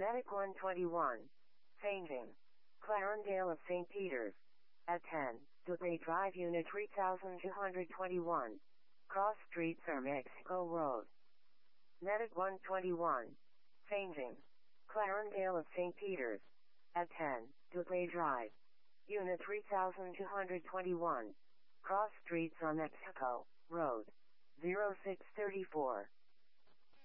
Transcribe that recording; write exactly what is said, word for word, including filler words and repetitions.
Medic one twenty-one. Fainting. Clarendale of Saint Peter's. At ten, Dubay Drive Unit three thousand two hundred twenty-one. Cross Street, Sir Mexico Road. Medic one twenty-one. Fainting. Clarendale of Saint Peter's. At ten, Dubay Drive. Unit three thousand two hundred twenty-one. Cross Street, Sir Mexico Road. zero six three four.